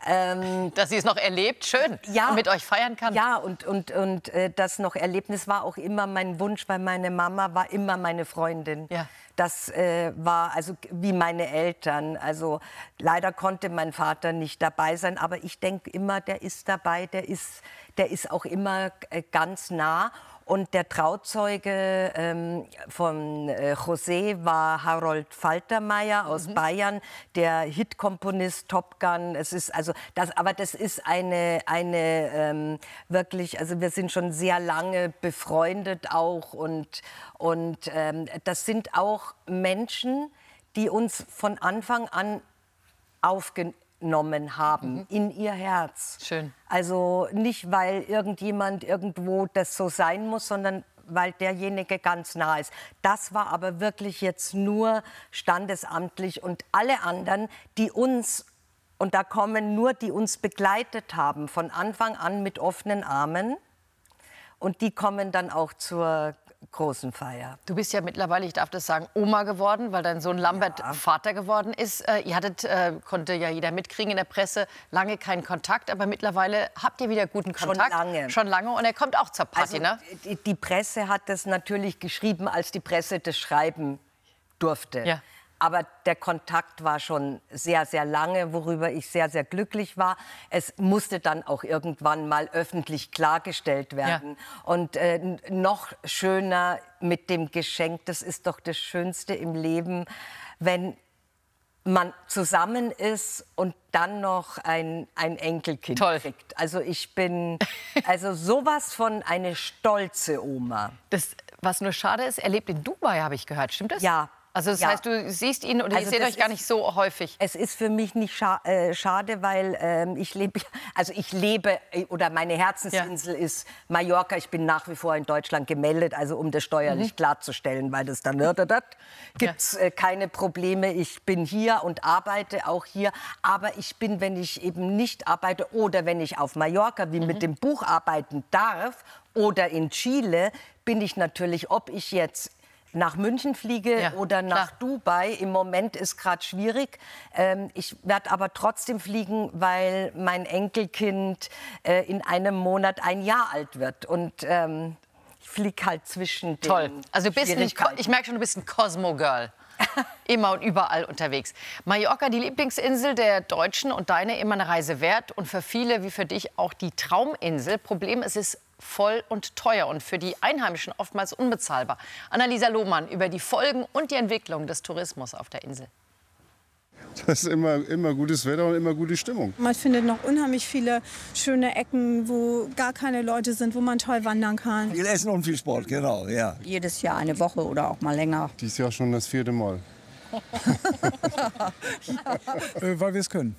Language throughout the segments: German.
Dass sie es noch erlebt, schön, ja, und mit euch feiern kann. Ja, und das noch Erlebnis war auch immer mein Wunsch, weil meine Mama war immer meine Freundin. Ja. Das war also wie meine Eltern. Also leider konnte mein Vater nicht dabei sein, aber ich denke immer, der ist dabei, der ist auch immer ganz nah. Und der Trauzeuge von José war Harold Faltermeier aus Bayern, der Hitkomponist Top Gun. Es ist also aber das ist eine wirklich, also wir sind schon sehr lange befreundet auch und das sind auch Menschen, die uns von Anfang an aufgenommen haben in ihr Herz. Schön. Also nicht, weil irgendjemand irgendwo das so sein muss, sondern weil derjenige ganz nah ist. Das war aber wirklich jetzt nur standesamtlich und alle anderen, die uns, und da kommen nur, die uns begleitet haben, von Anfang an mit offenen Armen, und die kommen dann auch zur großen Feier. Du bist ja mittlerweile, ich darf das sagen, Oma geworden, weil dein Sohn Lambert Vater geworden ist. Ihr hattet, konnte ja jeder mitkriegen in der Presse, lange keinen Kontakt, aber mittlerweile habt ihr wieder guten Kontakt. Schon lange. Schon lange, und er kommt auch zur Party, also, ne? Die Presse hat das natürlich geschrieben, als die Presse das schreiben durfte. Ja. Aber der Kontakt war schon sehr, sehr lange, worüber ich sehr, sehr glücklich war. Es musste dann auch irgendwann mal öffentlich klargestellt werden. Ja. Und noch schöner mit dem Geschenk, das ist doch das Schönste im Leben, wenn man zusammen ist und dann noch ein Enkelkind kriegt. Also ich bin also sowas von eine stolze Oma. Das, was nur schade ist, er lebt in Dubai, habe ich gehört. Stimmt das? Ja. Also das heißt, du siehst ihn und ihr seht euch gar nicht so häufig. Es ist für mich nicht schade, weil ich lebe, oder meine Herzensinsel ist Mallorca. Ich bin nach wie vor in Deutschland gemeldet, also um das steuerlich klarzustellen, weil das dann gibt es keine Probleme. Ich bin hier und arbeite auch hier, aber ich bin, wenn ich eben nicht arbeite oder wenn ich auf Mallorca wie mit dem Buch arbeiten darf oder in Chile, bin ich natürlich, ob ich jetzt nach München fliege oder nach Dubai. Im Moment ist gerade schwierig. Ich werde aber trotzdem fliegen, weil mein Enkelkind in einem Monat 1 Jahr alt wird. Und ich fliege halt zwischen den Toll. Also du bist ich merke schon, du bist ein Cosmo-Girl. Immer und überall unterwegs. Mallorca, die Lieblingsinsel der Deutschen und deine, immer eine Reise wert. Und für viele, wie für dich, auch die Trauminsel. Problem, es ist voll und teuer und für die Einheimischen oftmals unbezahlbar. Annalisa Lohmann über die Folgen und die Entwicklung des Tourismus auf der Insel. Das ist immer gutes Wetter und immer gute Stimmung. Man findet noch unheimlich viele schöne Ecken, wo gar keine Leute sind, wo man toll wandern kann. Viel Essen und viel Sport, genau, ja. Jedes Jahr eine Woche oder auch mal länger. Dieses Jahr schon das 4. Mal. Weil wir es können.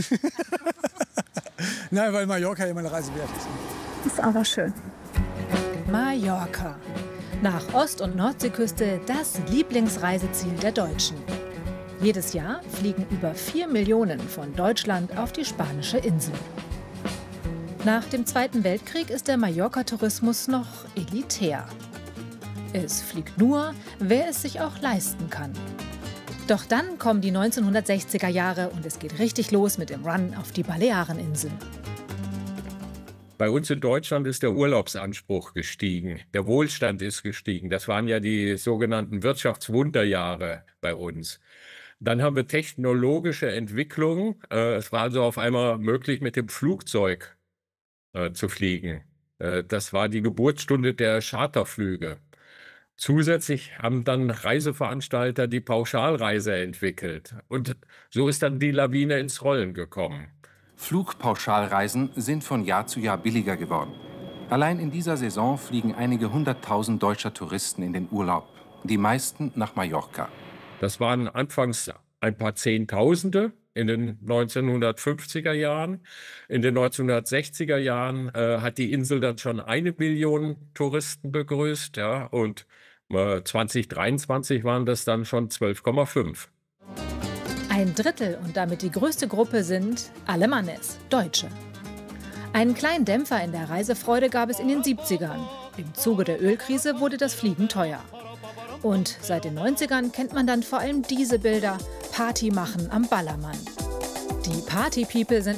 Nein, weil Mallorca immer eine Reise wert ist. Ist aber schön. Mallorca. Nach Ost- und Nordseeküste das Lieblingsreiseziel der Deutschen. Jedes Jahr fliegen über 4 Millionen von Deutschland auf die spanische Insel. Nach dem Zweiten Weltkrieg ist der Mallorca-Tourismus noch elitär. Es fliegt nur, wer es sich auch leisten kann. Doch dann kommen die 1960er Jahre und es geht richtig los mit dem Run auf die Baleareninseln. Bei uns in Deutschland ist der Urlaubsanspruch gestiegen, der Wohlstand ist gestiegen. Das waren ja die sogenannten Wirtschaftswunderjahre bei uns. Dann haben wir technologische Entwicklungen. Es war also auf einmal möglich, mit dem Flugzeug zu fliegen. Das war die Geburtsstunde der Charterflüge. Zusätzlich haben dann Reiseveranstalter die Pauschalreise entwickelt. Und so ist dann die Lawine ins Rollen gekommen. Flugpauschalreisen sind von Jahr zu Jahr billiger geworden. Allein in dieser Saison fliegen einige 100.000 deutscher Touristen in den Urlaub. Die meisten nach Mallorca. Das waren anfangs ein paar Zehntausende in den 1950er Jahren. In den 1960er Jahren hat die Insel dann schon 1 Million Touristen begrüßt. Ja, und 2023 waren das dann schon 12,5. Ein Drittel und damit die größte Gruppe sind Alemanes, Deutsche. Einen kleinen Dämpfer in der Reisefreude gab es in den 70ern. Im Zuge der Ölkrise wurde das Fliegen teuer. Und seit den 90ern kennt man dann vor allem diese Bilder: Party machen am Ballermann. Die Party-People sind